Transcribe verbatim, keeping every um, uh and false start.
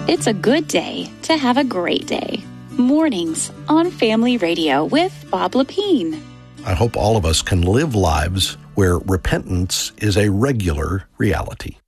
It's a good day to have a great day. Mornings on Family Radio with Bob Lepine. I hope all of us can live lives where repentance is a regular reality.